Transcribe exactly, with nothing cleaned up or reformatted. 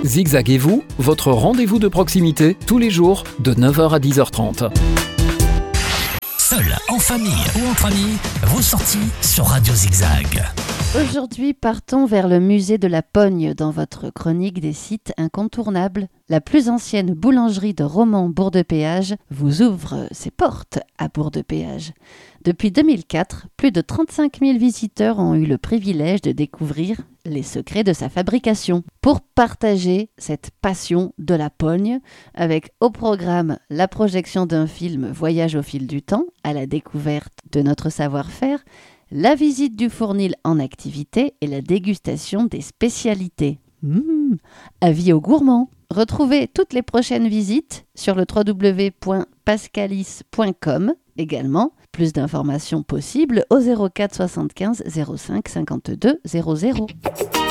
Zigzag et vous, votre rendez-vous de proximité, tous les jours, de neuf heures à dix heures trente. Seul, en famille ou entre amis, vos sorties sur Radio Zigzag. Aujourd'hui, partons vers le musée de la Pogne dans votre chronique des sites incontournables. La plus ancienne boulangerie de Romans Bourg-de-Péage vous ouvre ses portes à Bourg-de-Péage. Depuis deux mille quatre, plus de trente-cinq mille visiteurs ont eu le privilège de découvrir les secrets de sa fabrication. Pour partager cette passion de la Pogne, avec au programme la projection d'un film Voyage au fil du temps, à la découverte de notre savoir-faire, la visite du fournil en activité et la dégustation des spécialités. Mmh, avis aux gourmands. Retrouvez toutes les prochaines visites sur le w w w point pascalis point com. Également, plus d'informations possibles au zéro quatre soixante-quinze zéro cinq cinquante-deux zéro zéro.